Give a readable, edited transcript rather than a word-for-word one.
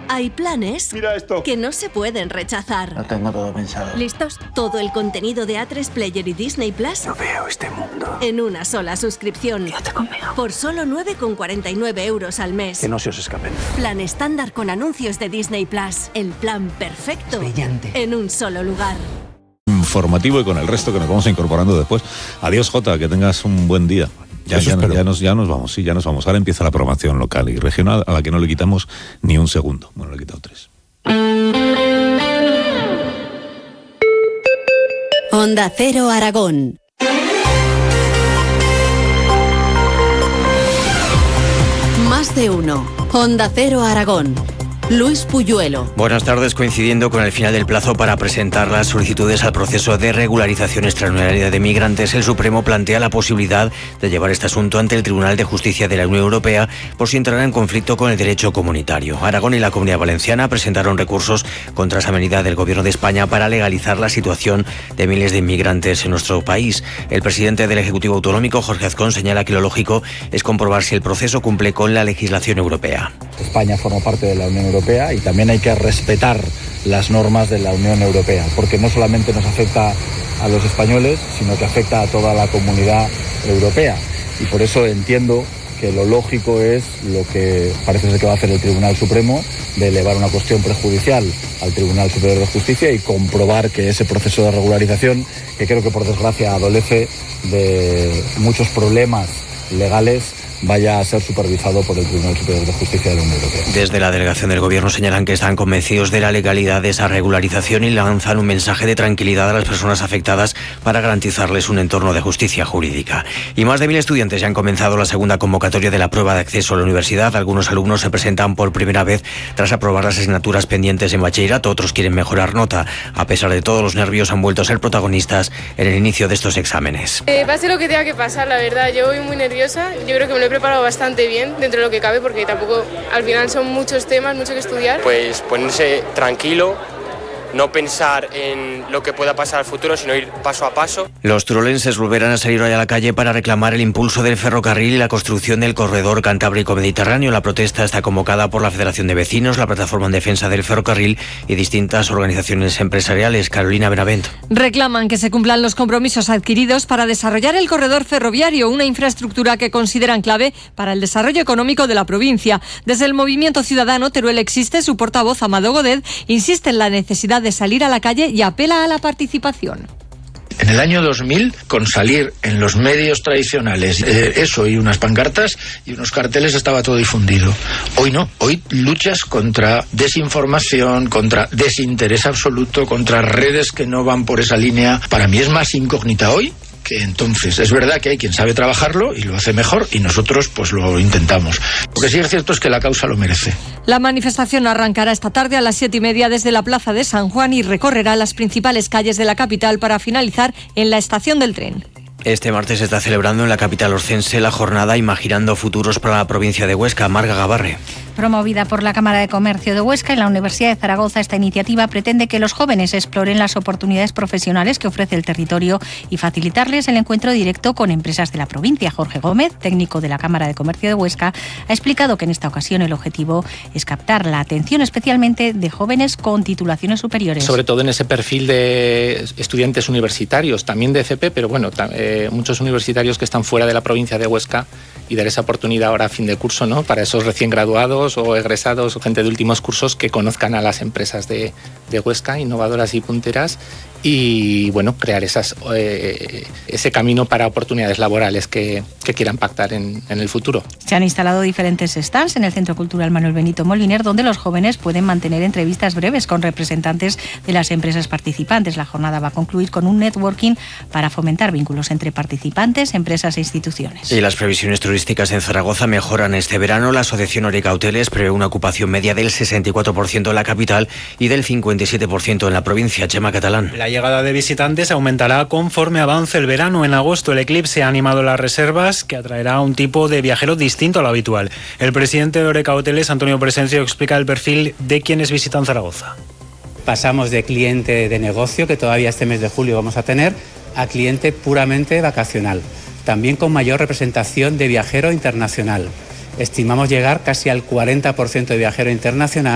Hay planes Mira esto. que no se pueden rechazar. Lo tengo todo pensado. ¿Listos? Todo el contenido de A3 Player y Disney Plus No veo este mundo. en una sola suscripción. Quédate conmigo. Por solo 9,49 euros al mes. Que no se os escapen. Plan estándar con anuncios de Disney Plus. El plan perfecto. Brillante. En un solo lugar. Informativo y con el resto que nos vamos incorporando después. Adiós, Jota, que tengas un buen día. Ya nos vamos, sí, ya nos vamos. Ahora empieza la programación local y regional a la que no le quitamos ni un segundo. Bueno, le he quitado 3. Onda Cero Aragón. Más de uno. Onda Cero Aragón. Luis Puyuelo. Buenas tardes. Coincidiendo con el final del plazo para presentar las solicitudes al proceso de regularización extraordinaria de migrantes, el Supremo plantea la posibilidad de llevar este asunto ante el Tribunal de Justicia de la Unión Europea por si entrará en conflicto con el derecho comunitario. Aragón y la Comunidad Valenciana presentaron recursos contra esa medida del Gobierno de España para legalizar la situación de miles de inmigrantes en nuestro país. El presidente del Ejecutivo Autonómico, Jorge Azcón, señala que lo lógico es comprobar si el proceso cumple con la legislación europea. España forma parte de la Unión Europea y también hay que respetar las normas de la Unión Europea, porque no solamente nos afecta a los españoles, sino que afecta a toda la comunidad europea. Y por eso entiendo que lo lógico es lo que parece ser que va a hacer el Tribunal Supremo, de elevar una cuestión prejudicial al Tribunal Superior de Justicia y comprobar que ese proceso de regularización, que creo que por desgracia adolece de muchos problemas legales, vaya a ser supervisado por el Tribunal Superior de Justicia de la Unión Europea. Desde la delegación del Gobierno señalan que están convencidos de la legalidad de esa regularización y lanzan un mensaje de tranquilidad a las personas afectadas para garantizarles un entorno de justicia jurídica. Y más de 1.000 estudiantes ya han comenzado la segunda convocatoria de la prueba de acceso a la universidad. Algunos alumnos se presentan por primera vez tras aprobar las asignaturas pendientes en bachillerato. Otros quieren mejorar nota. A pesar de todos los nervios, han vuelto a ser protagonistas en el inicio de estos exámenes. Va a ser lo que tenga que pasar, la verdad. Yo voy muy nerviosa. Yo creo que me lo he preparado bastante bien dentro de lo que cabe, porque tampoco al final son muchos temas, mucho que estudiar. Pues ponerse tranquilo, no pensar en lo que pueda pasar al futuro, sino ir paso a paso. Los turolenses volverán a salir hoy a la calle para reclamar el impulso del ferrocarril y la construcción del corredor Cantábrico-Mediterráneo. La protesta está convocada por la Federación de Vecinos, la Plataforma en Defensa del Ferrocarril y distintas organizaciones empresariales. Carolina Benavent. Reclaman que se cumplan los compromisos adquiridos para desarrollar el corredor ferroviario, una infraestructura que consideran clave para el desarrollo económico de la provincia. Desde el Movimiento Ciudadano, Teruel Existe, su portavoz Amado Godet, insiste en la necesidad de salir a la calle y apela a la participación. En el año 2000, con salir en los medios tradicionales, eso y unas pancartas y unos carteles, estaba todo difundido. Hoy no, hoy luchas contra desinformación, contra desinterés absoluto, contra redes que no van por esa línea. Para mí es más incógnita hoy que entonces. Es verdad que hay quien sabe trabajarlo y lo hace mejor y nosotros pues lo intentamos. Lo que sí es cierto es que la causa lo merece. La manifestación arrancará esta tarde a las 7:30 desde la Plaza de San Juan y recorrerá las principales calles de la capital para finalizar en la estación del tren. Este martes se está celebrando en la capital orcense la jornada Imaginando Futuros para la provincia de Huesca. Marga Gabarre. Promovida por la Cámara de Comercio de Huesca y la Universidad de Zaragoza, esta iniciativa pretende que los jóvenes exploren las oportunidades profesionales que ofrece el territorio y facilitarles el encuentro directo con empresas de la provincia. Jorge Gómez, técnico de la Cámara de Comercio de Huesca, ha explicado que en esta ocasión el objetivo es captar la atención especialmente de jóvenes con titulaciones superiores. Sobre todo en ese perfil de estudiantes universitarios, también de FP, pero bueno, muchos universitarios que están fuera de la provincia de Huesca y dar esa oportunidad ahora a fin de curso, ¿no? Para esos recién graduados o egresados o gente de últimos cursos que conozcan a las empresas de Huesca, innovadoras y punteras, y bueno, crear ese camino para oportunidades laborales que quieran pactar en el futuro. Se han instalado diferentes stands en el Centro Cultural Manuel Benito Moliner, donde los jóvenes pueden mantener entrevistas breves con representantes de las empresas participantes. La jornada va a concluir con un networking para fomentar vínculos entre participantes, empresas e instituciones. Y las previsiones turísticas en Zaragoza mejoran este verano. La Asociación Oreca Hoteles prevé una ocupación media del 64% en la capital y del 57% en la provincia. Chema Catalán. La llegada de visitantes aumentará conforme avance el verano. En agosto el eclipse ha animado las reservas, que atraerá a un tipo de viajero distinto a lo habitual. El presidente de Oreca Hoteles, Antonio Presencio, explica el perfil de quienes visitan Zaragoza. Pasamos de cliente de negocio, que todavía este mes de julio vamos a tener, a cliente puramente vacacional, también con mayor representación de viajero internacional. Estimamos llegar casi al 40% de viajero internacional.